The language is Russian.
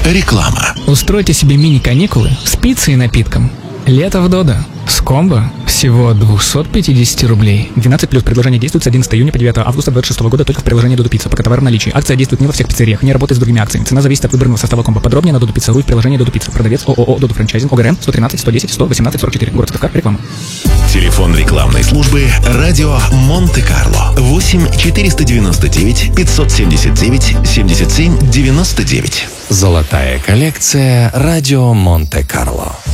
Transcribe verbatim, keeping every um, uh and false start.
Реклама. Устройте себе мини-каникулы с пиццей и напитком. Лето в Додо. С комбо всего от двухсот пятидесяти рублей. двенадцать плюс. Предложение действует с одиннадцатого июня по девятое августа две тысячи двадцать шестого года только в приложении Додо Пицца. Пока товар в наличии. Акция действует не во всех пиццериях, не работает с другими акциями. Цена зависит от выбранного состава комбо. Подробнее на Додо Пицца ру в приложении Додо Пицца. Продавец ООО Додо Франчайзинг, ОГРН сто тринадцать сто десять сто восемнадцать сорок четыре. Город Сыктывкар. Реклама. Телефон рекламной службы «Радио Монте-Карло». восемь четыреста девяносто девять пятьсот семьдесят девять семьдесят семь девяносто девять. Золотая коллекция «Радио Монте-Карло».